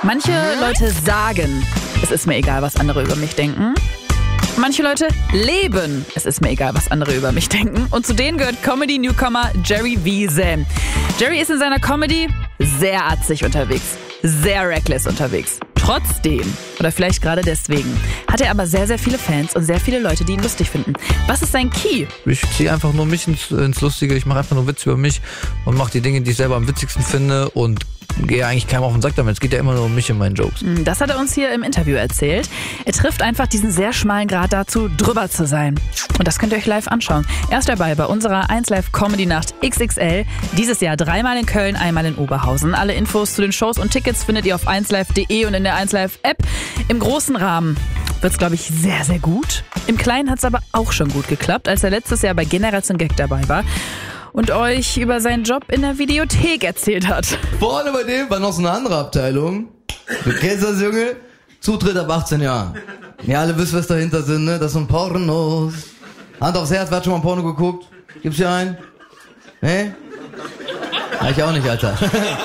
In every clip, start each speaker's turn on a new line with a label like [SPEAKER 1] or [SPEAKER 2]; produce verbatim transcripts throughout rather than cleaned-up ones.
[SPEAKER 1] Manche Leute sagen, es ist mir egal, was andere über mich denken. Manche Leute leben, es ist mir egal, was andere über mich denken. Und zu denen gehört Comedy-Newcomer Jerry Wiese. Jerry ist in seiner Comedy sehr atzig unterwegs, sehr reckless unterwegs. Trotzdem, oder vielleicht gerade deswegen, hat er aber sehr, sehr viele Fans und sehr viele Leute, die ihn lustig finden. Was ist sein Key?
[SPEAKER 2] Ich ziehe einfach nur mich ins, ins Lustige, ich mache einfach nur Witze über mich und mache die Dinge, die ich selber am witzigsten finde und gehe eigentlich keinem auf den Sack damit. Es geht ja immer nur um mich und meinen Jokes.
[SPEAKER 1] Das hat er uns hier im Interview erzählt. Er trifft einfach diesen sehr schmalen Grad dazu, drüber zu sein. Und das könnt ihr euch live anschauen. Er ist dabei bei unserer eins Live Comedy Nacht X X L. Dieses Jahr dreimal in Köln, einmal in Oberhausen. Alle Infos zu den Shows und Tickets findet ihr auf eins live punkt de und in der eins Live App. Im großen Rahmen wird's, glaube ich, sehr, sehr gut. Im Kleinen hat's aber auch schon gut geklappt, als er letztes Jahr bei Generation Gag dabei war und euch über seinen Job in der Videothek erzählt hat.
[SPEAKER 3] Vorne bei dem war noch so eine andere Abteilung. Du kennst das, Junge? Zutritt ab achtzehn Jahren. Ja, alle wissen, was dahinter sind, ne? Das sind Pornos. Hand aufs Herz, wer hat schon mal Porno geguckt? Gibt's hier einen? Ne? Ja, ich auch nicht, Alter.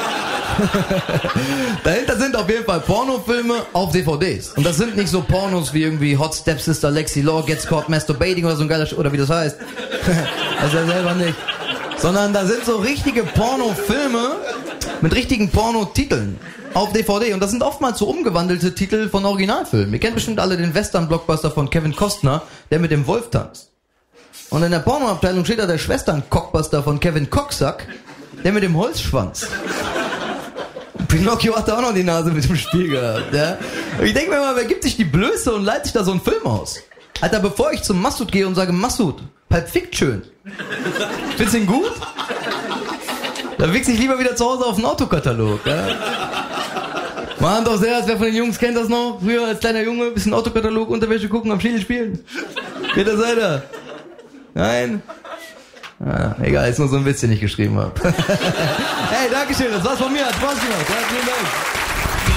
[SPEAKER 3] Dahinter sind auf jeden Fall Pornofilme auf D V Ds. Und das sind nicht so Pornos wie irgendwie Hot Stepsister Lexi Law Gets Caught Masturbating oder so ein geiler Sch- oder wie das heißt. Das ist ja selber nicht. Sondern da sind so richtige Pornofilme mit richtigen Pornotiteln auf D V D. Und das sind oftmals so umgewandelte Titel von Originalfilmen. Ihr kennt bestimmt alle den Western-Blockbuster von Kevin Costner, der mit dem Wolf tanzt. Und in der Pornoabteilung steht da der Schwestern-Cockbuster von Kevin Cocksack, der mit dem Holzschwanz. Pinocchio hat da auch noch die Nase mit dem Spiel gehabt, ja. Ich denke mir mal, wer gibt sich die Blöße und leitet sich da so einen Film aus? Alter, bevor ich zum Massoud gehe und sage, Massoud, Pulp Fiction, findest du ihn gut? Da wichse ich lieber wieder zu Hause auf den Autokatalog, ja. Mal Hand aufs Herz, wer von den Jungs kennt das noch? Früher als kleiner Junge, bisschen Autokatalog, Unterwäsche gucken, am Schädel spielen. Kennt das einer? Nein? Ah, egal, ist nur so ein Witz, den ich geschrieben habe. Hey, Dankeschön, das war's von mir, hat Spaß gemacht. Ja, vielen Dank.